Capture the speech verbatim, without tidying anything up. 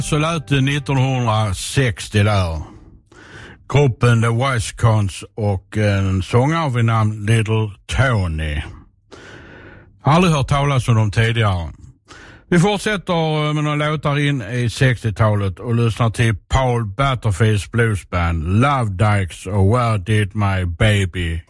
Så lät det nittonhundrasextio där. Gruppen The Wiscons och en sångare vid namn Little Tony. Aldrig hört talas om dem tidigare. Vi fortsätter med några låtar in i sextiotalet och lyssnar till Paul Butterfields bluesband Love Dykes och Where Did My Baby